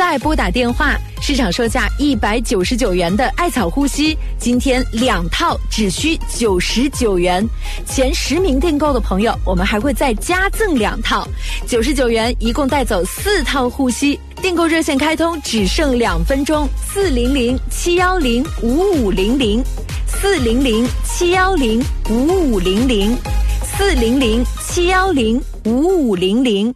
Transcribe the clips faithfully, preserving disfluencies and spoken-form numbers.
在拨打电话，市场售价一百九十九元的艾草护膝，今天两套只需九十九元。前十名订购的朋友，我们还会再加赠两套，九十九元一共带走四套护膝。订购热线开通，只剩两分钟，四零零七幺零五五零零，四零零七幺零五五零零，四零零七幺零五五零零。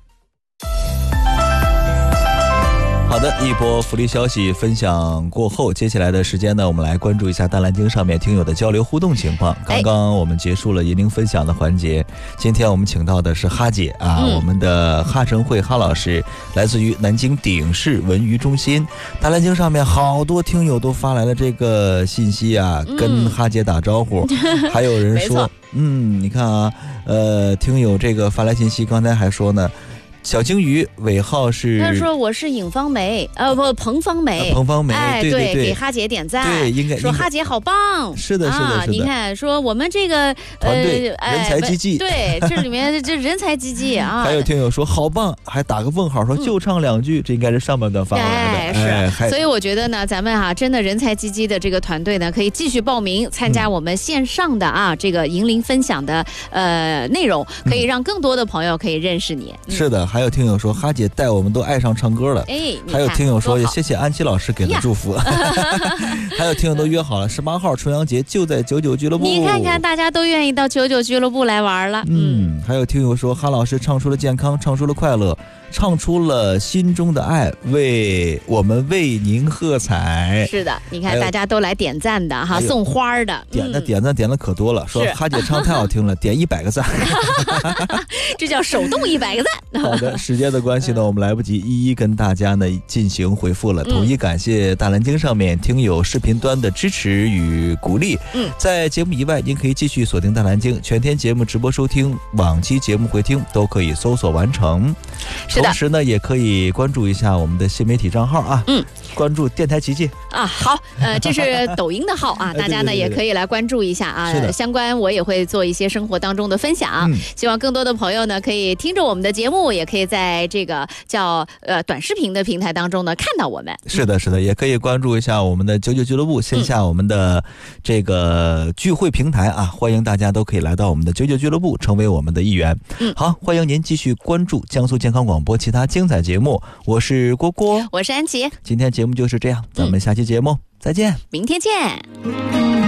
好的，一波福利消息分享过后，接下来的时间呢，我们来关注一下淡蓝鲸上面听友的交流互动情况。刚刚我们结束了银铃分享的环节，今天我们请到的是哈姐啊、嗯，我们的哈晨慧哈老师，来自于南京鼎市文娱中心。淡蓝鲸上面好多听友都发来了这个信息啊，嗯、跟哈姐打招呼，还有人说，嗯，你看啊，呃，听友这个发来信息，刚才还说呢。小鲸鱼尾号是， 他说我是尹芳梅，呃不，彭芳梅， 彭芳梅， 哎， 对对对， 给哈姐点赞， 对，应该说哈姐好棒， 是的，是的，是的。 你看，说我们这个团队人才济济， 对，这里面这人才济济啊。 还有听友说好棒，还打个问号，说就唱两句，这应该是上半段发过来的， 哎，是。所以我觉得呢，咱们哈真的人才济济的这个团队呢，可以继续报名参加我们线上的啊这个银铃分享的呃内容，可以让更多的朋友可以认识你。 是的，还有听友说哈。姐带我们都爱上唱歌了， 哎， 还有听友说也谢谢安琪老师给的祝福，还有听友都约好了十八号重阳节就在九九俱乐部。 你看看大家都愿意到九九俱乐部来玩了。 嗯，还有听友说哈老师唱出了健康，唱出了快乐，唱出了心中的爱，为我们为您喝彩。 是的，你看大家都来点赞的哈，送花的， 点的点赞点的可多了，说哈姐唱太好听了，点一百个赞， 这叫手动一百个赞。 好的，时间的关系呢，我们来不及一一跟大家呢进行回复了。统一感谢大蓝鲸上面听友视频端的支持与鼓励。嗯，在节目以外，您可以继续锁定大蓝鲸，全天节目直播收听，往期节目回听都可以搜索完成。 是的， 同时呢，也可以关注一下我们的新媒体账号啊。嗯，关注电台奇迹啊。好，呃，这是抖音的号啊，大家呢也可以来关注一下啊。 是的， 相关我也会做一些生活当中的分享。嗯，希望更多的朋友呢可以听着我们的节目，也可以在这个叫呃短视频的平台当中呢看到我们。 是的，是的，也可以关注一下我们的九九俱乐部线下我们的这个聚会平台啊，欢迎大家都可以来到我们的九九俱乐部，成为我们的一员。嗯，好，欢迎您继续关注江苏健康广播其他精彩节目。我是郭郭， 我是安琪， 今天节目就是这样，咱们下期节目、嗯、再见， 明天见。